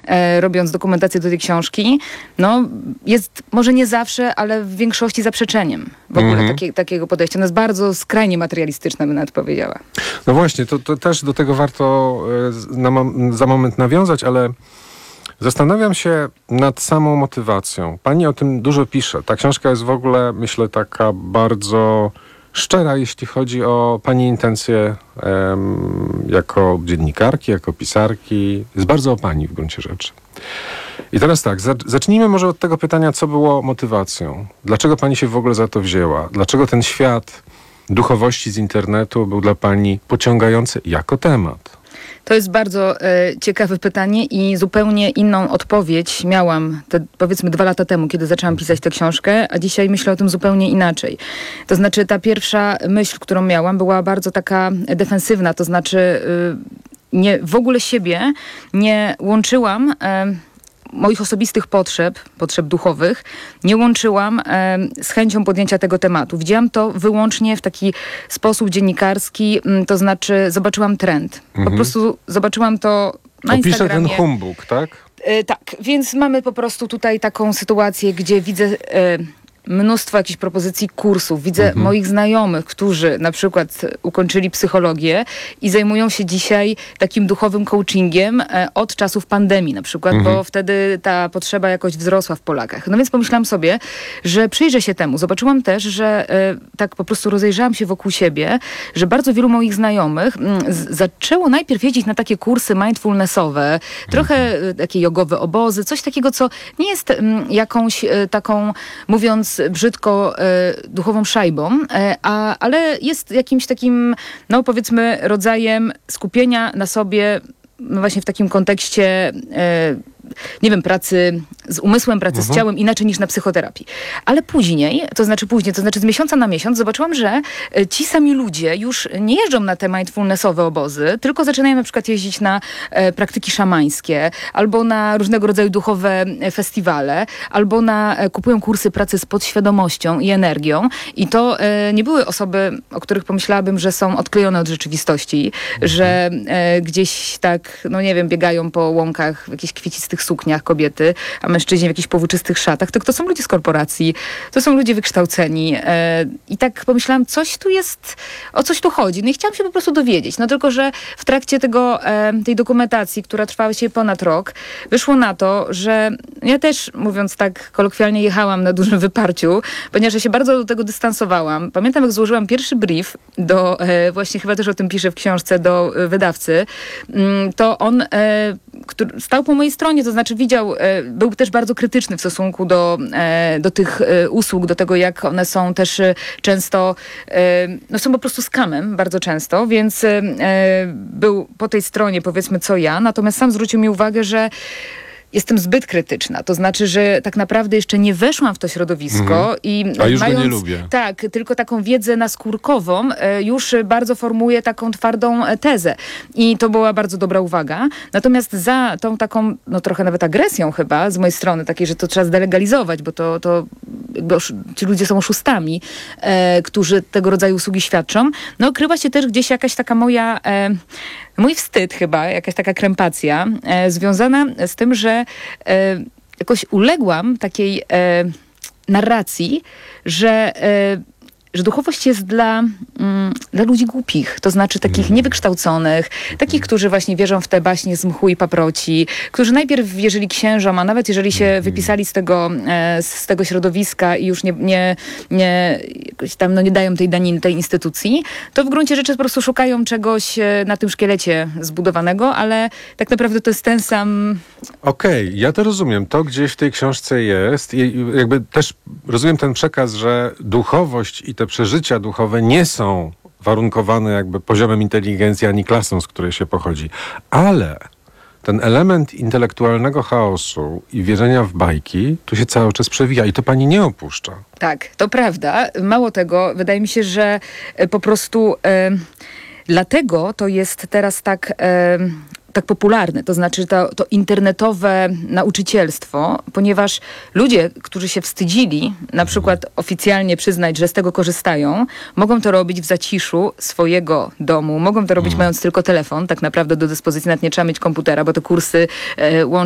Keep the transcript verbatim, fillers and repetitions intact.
e, robiąc dokumentację do tej książki, no jest może nie zawsze, ale w większości zaprzeczeniem w ogóle Mhm. takie, takiego podejścia. Ona jest bardzo skrajnie materialistyczna, bym nawet powiedziała. No właśnie, to, to też do tego warto e, na, mom- za moment nawiązać, ale zastanawiam się nad samą motywacją. Pani o tym dużo pisze. Ta książka jest w ogóle, myślę, taka bardzo szczera, jeśli chodzi o pani intencje em, jako dziennikarki, jako pisarki. Jest bardzo o pani w gruncie rzeczy. I teraz tak, za- zacznijmy może od tego pytania, co było motywacją. Dlaczego pani się w ogóle za to wzięła? Dlaczego ten świat duchowości z internetu był dla pani pociągający jako temat? To jest bardzo e, ciekawe pytanie i zupełnie inną odpowiedź miałam te, powiedzmy dwa lata temu, kiedy zaczęłam pisać tę książkę, a dzisiaj myślę o tym zupełnie inaczej. To znaczy ta pierwsza myśl, którą miałam, była bardzo taka defensywna, to znaczy y, nie, w ogóle siebie nie łączyłam e, moich osobistych potrzeb, potrzeb duchowych, nie łączyłam e, z chęcią podjęcia tego tematu. Widziałam to wyłącznie w taki sposób dziennikarski, m, to znaczy zobaczyłam trend. Po Mhm. prostu zobaczyłam to na Opiszę Instagramie. ten humbug, tak? E, tak, więc mamy po prostu tutaj taką sytuację, gdzie widzę e, mnóstwo jakichś propozycji kursów. Widzę Mhm. moich znajomych, którzy na przykład ukończyli psychologię i zajmują się dzisiaj takim duchowym coachingiem e, od czasów pandemii na przykład, Mhm. bo wtedy ta potrzeba jakoś wzrosła w Polakach. No więc pomyślałam sobie, że przyjrzę się temu. Zobaczyłam też, że e, tak po prostu rozejrzałam się wokół siebie, że bardzo wielu moich znajomych mm, z, zaczęło najpierw jeździć na takie kursy mindfulnessowe, trochę e, takie jogowe obozy, coś takiego, co nie jest mm, jakąś e, taką, mówiąc brzydko, e, duchową szajbą, e, a, ale jest jakimś takim, no powiedzmy, rodzajem skupienia na sobie, no właśnie w takim kontekście, e, nie wiem, pracy z umysłem, pracy z ciałem, inaczej niż na psychoterapii. Ale później, to znaczy później, to znaczy z miesiąca na miesiąc, zobaczyłam, że e, ci sami ludzie już nie jeżdżą na te mindfulnessowe obozy, tylko zaczynają na przykład jeździć na e, praktyki szamańskie, albo na różnego rodzaju duchowe e, festiwale, albo na, e, kupują kursy pracy z podświadomością i energią. I to e, nie były osoby, o których pomyślałabym, że są odklejone od rzeczywistości, że e, gdzieś tak, no nie wiem, biegają po łąkach w jakichś kwiecistych sukniach kobiety, a mężczyźni w jakichś powłóczystych szatach. To, to są ludzie z korporacji, to są ludzie wykształceni. E, I tak pomyślałam, coś tu jest, o coś tu chodzi. No i chciałam się po prostu dowiedzieć. No tylko, że w trakcie tego, e, tej dokumentacji, która trwała się ponad rok, wyszło na to, że ja też, mówiąc tak kolokwialnie, jechałam na dużym wyparciu, ponieważ ja się bardzo do tego dystansowałam. Pamiętam, jak złożyłam pierwszy brief do, e, właśnie chyba też o tym piszę w książce, do e, wydawcy, mm, to on e, który stał po mojej stronie, to znaczy widział, e, był też bardzo krytyczny w stosunku do, e, do tych e, usług, do tego, jak one są też e, często, e, no są po prostu skamem bardzo często, więc e, był po tej stronie, powiedzmy, co ja, natomiast sam zwrócił mi uwagę, że jestem zbyt krytyczna. To znaczy, że tak naprawdę jeszcze nie weszłam w to środowisko Mhm. i A już go mając, nie lubię. tak, tylko taką wiedzę naskórkową, e, już bardzo formuję taką twardą e, tezę. I to była bardzo dobra uwaga. Natomiast za tą taką, no trochę nawet agresją chyba z mojej strony, takiej, że to trzeba zdelegalizować, bo to, to jakby osz- ci ludzie są oszustami, e, którzy tego rodzaju usługi świadczą. No kryła się też gdzieś jakaś taka moja... E, Mój wstyd chyba, jakaś taka krępacja, e, związana z tym, że e, jakoś uległam takiej e, narracji, że, e, że duchowość jest dla, mm, dla ludzi głupich, to znaczy takich niewykształconych, takich, którzy właśnie wierzą w te baśnie z mchu i paproci, którzy najpierw wierzyli księżom, a nawet jeżeli się wypisali z tego, e, z tego środowiska i już nie, nie, nie, jakoś tam, no nie dają tej daniny tej instytucji, to w gruncie rzeczy po prostu szukają czegoś e, na tym szkielecie zbudowanego, ale tak naprawdę to jest ten sam... Okej, ja to rozumiem. To gdzieś w tej książce jest i i jakby też rozumiem ten przekaz, że duchowość i te przeżycia duchowe nie są warunkowane jakby poziomem inteligencji ani klasą, z której się pochodzi. Ale ten element intelektualnego chaosu i wierzenia w bajki tu się cały czas przewija i to pani nie opuszcza. Tak, to prawda. Mało tego, wydaje mi się, że e, po prostu e, dlatego to jest teraz tak... E, tak popularny, to znaczy to, to internetowe nauczycielstwo, ponieważ ludzie, którzy się wstydzili na przykład oficjalnie przyznać, że z tego korzystają, mogą to robić w zaciszu swojego domu, mogą to robić mając tylko telefon, tak naprawdę do dyspozycji, nawet nie trzeba mieć komputera, bo te kursy e, łączą